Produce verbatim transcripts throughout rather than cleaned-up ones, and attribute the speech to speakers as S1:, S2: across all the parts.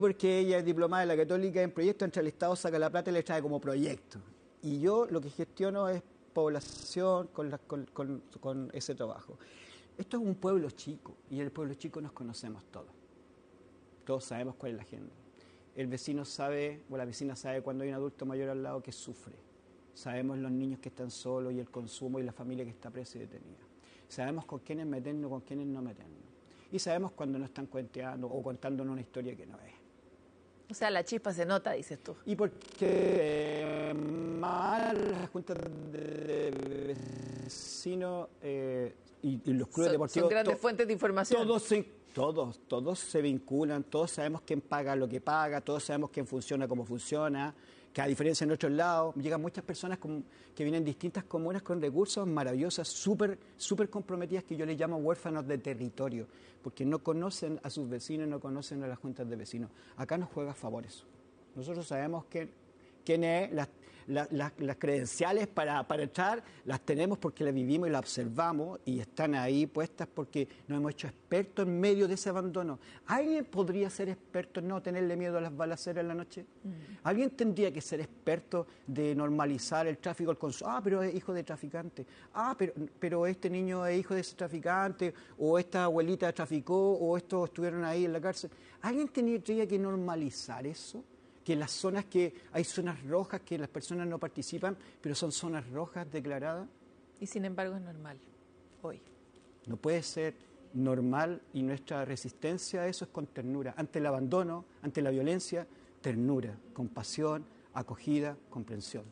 S1: porque ella es diplomada de la Católica en proyecto, entra al Estado, saca la plata y le trae como proyecto. Y yo lo que gestiono es población con, la, con, con, con ese trabajo. Esto es un pueblo chico y en el pueblo chico nos conocemos todos. Todos sabemos cuál es la agenda. El vecino sabe, o la vecina sabe cuando hay un adulto mayor al lado que sufre. Sabemos los niños que están solos y el consumo y la familia que está presa y detenida. Sabemos con quiénes meternos, con quiénes no meternos. Y sabemos cuando nos están cuenteando o contándonos una historia que no es.
S2: O sea, la chispa se nota, dices tú.
S1: Y porque eh, mal las juntas de vecinos eh, y, y los clubes
S2: son,
S1: deportivos...
S2: Son grandes
S1: to,
S2: fuentes de información.
S1: Todos se, todos, todos se vinculan, todos sabemos quién paga lo que paga, todos sabemos quién funciona como funciona, que a diferencia en otros lados, llegan muchas personas con, que vienen de distintas comunas con recursos maravillosas, súper súper comprometidas, que yo les llamo huérfanos de territorio, porque no conocen a sus vecinos, no conocen a las juntas de vecinos. Acá nos juega a favor eso. Nosotros sabemos que, quién es, las, las, las, las credenciales para, para entrar, las tenemos porque las vivimos y las observamos y están ahí puestas porque nos hemos hecho expertos en medio de ese abandono. ¿Alguien podría ser experto en no tenerle miedo a las balaceras en la noche? Mm. ¿Alguien tendría que ser experto de normalizar el tráfico, el consumo? Ah, pero es hijo de traficante. Ah, pero, pero este niño es hijo de ese traficante, o esta abuelita traficó, o estos estuvieron ahí en la cárcel. ¿Alguien tendría que normalizar eso? Que las zonas que hay zonas rojas que las personas no participan, pero son zonas rojas declaradas.
S2: Y sin embargo es normal hoy.
S1: No puede ser normal y nuestra resistencia a eso es con ternura. Ante el abandono, ante la violencia, ternura, compasión, acogida, comprensión.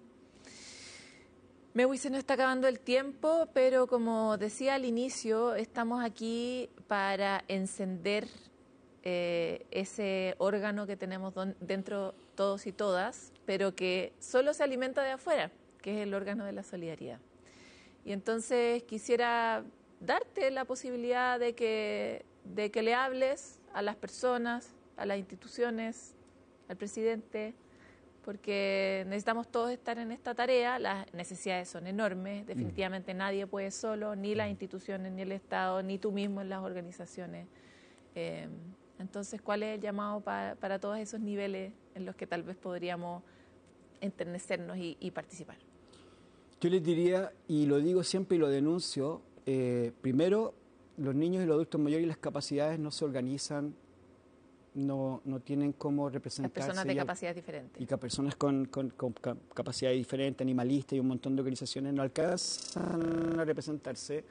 S2: Mewi, se nos está acabando el tiempo, pero como decía al inicio, estamos aquí para encender Eh, ese órgano que tenemos don, dentro todos y todas, pero que solo se alimenta de afuera, que es el órgano de la solidaridad. Y entonces quisiera darte la posibilidad de que, de que le hables a las personas, a las instituciones, al presidente, porque necesitamos todos estar en esta tarea. Las necesidades son enormes, definitivamente mm. nadie puede solo, ni las instituciones, ni el Estado, ni tú mismo en las organizaciones. Eh, Entonces, ¿cuál es el llamado para, para todos esos niveles en los que tal vez podríamos enternecernos y, y participar?
S1: Yo les diría, y lo digo siempre y lo denuncio, eh, primero, los niños y los adultos mayores y las capacidades no se organizan, no, no tienen cómo representarse.
S2: Las personas de capacidades diferentes.
S1: Y que personas con, con, con capacidades diferentes, animalistas y un montón de organizaciones no alcanzan a representarse.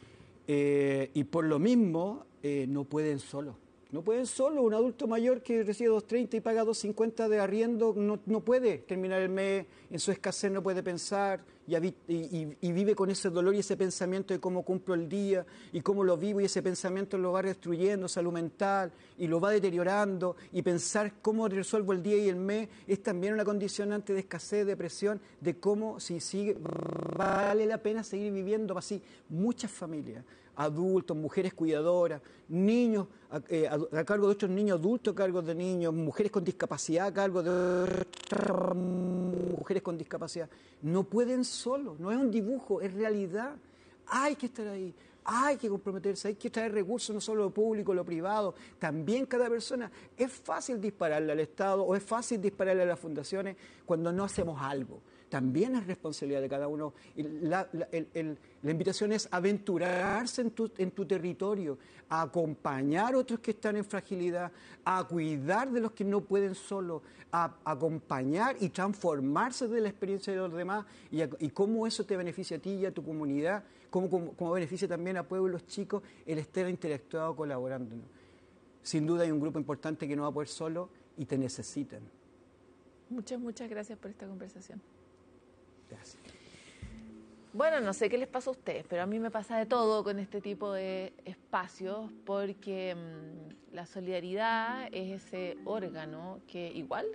S1: Eh, y por lo mismo, eh, no pueden solos. No pueden solo, un adulto mayor que recibe dos treinta y paga dos cincuenta de arriendo no, no puede terminar el mes, en su escasez no puede pensar y, y, y, y vive con ese dolor y ese pensamiento de cómo cumplo el día y cómo lo vivo, y ese pensamiento lo va destruyendo, salud mental, y lo va deteriorando, y pensar cómo resuelvo el día y el mes es también una condicionante de escasez, depresión, de cómo si sigue vale la pena seguir viviendo así. Muchas familias, adultos, mujeres cuidadoras, niños a, eh, a, a cargo de otros niños, adultos a cargo de niños, mujeres con discapacidad a cargo de mujeres con discapacidad, no pueden solo, no es un dibujo, es realidad. Hay que estar ahí, hay que comprometerse, hay que traer recursos, no solo lo público, lo privado, también cada persona. Es fácil dispararle al Estado o es fácil dispararle a las fundaciones cuando no hacemos algo. También es responsabilidad de cada uno. La, la, el, el, la invitación es aventurarse en tu, en tu territorio, a acompañar a otros que están en fragilidad, a cuidar de los que no pueden solo, a, a acompañar y transformarse de la experiencia de los demás, y, a, y cómo eso te beneficia a ti y a tu comunidad, cómo, cómo, cómo beneficia también a pueblos chicos el estar interactuado, colaborando. Sin duda hay un grupo importante que no va a poder solo y te necesitan.
S2: Muchas, muchas gracias por esta conversación.
S1: Gracias.
S2: Bueno, no sé qué les pasa a ustedes, pero a mí me pasa de todo con este tipo de espacios, porque mmm, la solidaridad es ese órgano que igual